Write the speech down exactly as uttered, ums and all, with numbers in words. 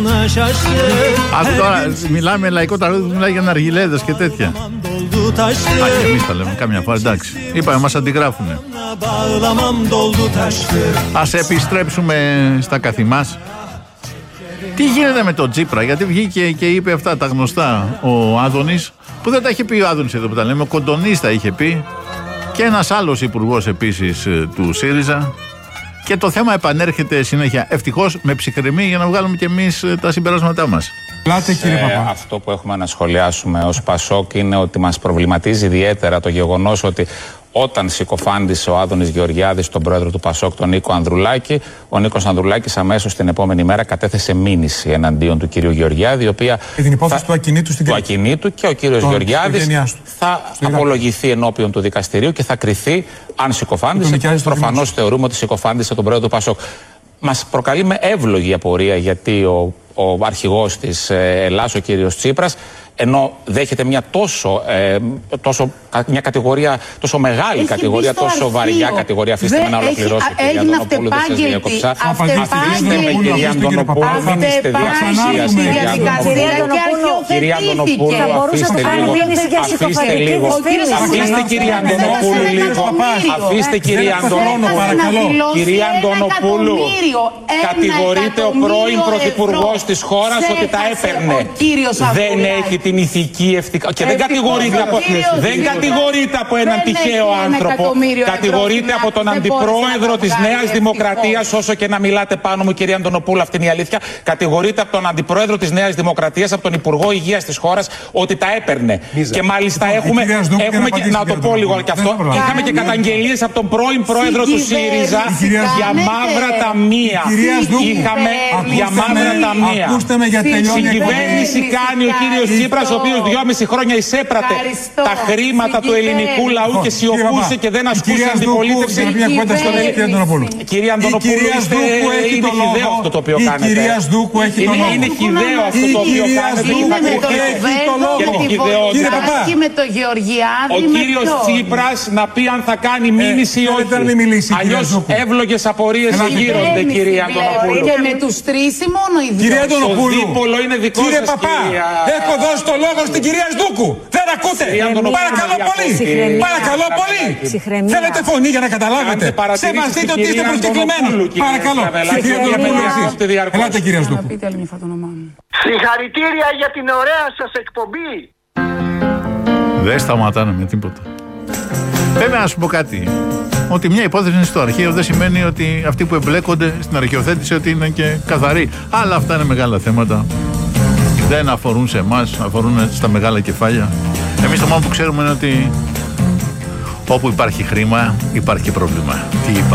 Άκου τώρα, μιλάμε λαϊκό τραγούδι που μιλάει για ναργιλέδες και τέτοια. Α, και εμείς τα λέμε καμιά φορά, εντάξει. Είπαμε, μας αντιγράφουνε. Ας επιστρέψουμε στα καθημάς. Τι γίνεται με τον Τσίπρα, γιατί βγήκε και είπε αυτά τα γνωστά ο Άδωνης, που δεν τα είχε πει ο Άδωνης εδώ που τα λέμε, ο Κοντονής τα είχε πει και ένας άλλος υπουργός επίσης του ΣΥΡΙΖΑ. Και το θέμα επανέρχεται συνέχεια. Ευτυχώς με ψυχραιμία για να βγάλουμε κι εμείς τα συμπεράσματά μας. Πλάτε, κύριε Παπά. Αυτό που έχουμε να σχολιάσουμε ως Πασόκ είναι ότι μας προβληματίζει ιδιαίτερα το γεγονός ότι όταν συκοφάντησε ο Άδωνης Γεωργιάδης τον πρόεδρο του Πασόκ, τον Νίκο Ανδρουλάκη, ο Νίκος Ανδρουλάκης αμέσως την επόμενη μέρα κατέθεσε μήνυση εναντίον του κύριου Γεωργιάδη, η οποία. Και την υπόθεση θα... του ακινήτου στην Κρήτη. Του ακινήτου και ο κύριος Γεωργιάδης θα απολογηθεί ενώπιον του δικαστηρίου και θα κριθεί αν συκοφάντησε. Προφανώς θεωρούμε ότι συκοφάντησε τον πρόεδρο του Πασόκ. Μας προκαλεί με εύλογη απορία γιατί ο, ο αρχηγός της ε, Ελλάς, ο κύριος Τσίπρας, ενώ δέχεται μια τόσο, ε, τόσο μια κατηγορία, τόσο μεγάλη έχει κατηγορία, τόσο βαριά κατηγορία. Αφήστε με να ολοκληρώσω, κυρία Αντωνοπούλου, δεν σας διακόψα. Αφήστε με, κυρία Αντωνοπούλου, μην είστε διαξουσίας, κυρία Αντωνοπούλου, αφήστε λίγο, αφήστε λίγο, αφήστε κυρία Αντωνοπούλου λίγο, αφήστε κυρία Αντωνοπούλου, κυρία Αντωνοπούλου, κατηγορείται ο πρώην πρωθυπουργός της χώρας ότι τα έπαιρνε. Δεν έχει την ηθική ευθύνη. Και δεν κατηγορείται από, δεν κατηγορείται από έναν τυχαίο άνθρωπο. Κατηγορείται από τον αντιπρόεδρο της Νέας Δημοκρατίας, όσο και να μιλάτε πάνω μου, κυρία Αντωνοπούλου, αυτή είναι η αλήθεια. Κατηγορείται από τον αντιπρόεδρο της Νέας Δημοκρατίας, από τον Υπουργό Υγείας της χώρας, ότι τα έπαιρνε. Και μάλιστα έχουμε, έχουμε και, να το πω λίγο και αυτό, είχαμε και καταγγελίες από τον πρώην πρόεδρο του ΣΥΡΙΖΑ για μαύρα ταμεία. Είχαμε για μαύρα ταμεία. Στην κυβέρνηση κάνει ο κύριος Τσίπρας, ο οποίος δυόμιση χρόνια εισέπρατε τα χρήματα του ελληνικού λαού και σιωπούσε και δεν ασκούσε αντιπολίτευση. Κυρία Αντωνοπούλου, είναι χυδαίο αυτό το οποίο κάνετε. Είναι χυδαίο αυτό το οποίο κάνετε. Ο κύριος Τσίπρας να πει αν θα κάνει μήνυση ή όχι. Αλλιώς εύλογες απορίες γύρονται, κυρία Αντωνοπούλου. Και με τους τρεις ή μόνο οι δύο. Κυρία Αντωνοπούλου, το δίπολο είναι δικό κύριε σας, Παπά, κυρία... έχω δώσει το λόγο στην κυρία Σδούκου. Δεν ακούτε. Παρακαλώ πολύ. Παρακαλώ πολύ. Θέλετε φωνή για να καταλάβετε. Σεβαστείτε ότι είστε προσκεκλημένοι. Παρακαλώ. Ελάτε, κυρία Σδούκου. Συγχαρητήρια για την ωραία σας εκπομπή. Δεν σταματάνε με τίποτα. Βέβαια, να σου πω κάτι. Ότι μια υπόθεση είναι στο αρχείο δεν σημαίνει ότι αυτοί που εμπλέκονται στην αρχαιοθέτηση ότι είναι και καθαροί. Αλλά αυτά είναι μεγάλα θέματα. Δεν αφορούν σε εμάς, αφορούν στα μεγάλα κεφάλια. Εμείς το μόνο που ξέρουμε είναι ότι όπου υπάρχει χρήμα υπάρχει και πρόβλημα. Τι είπα.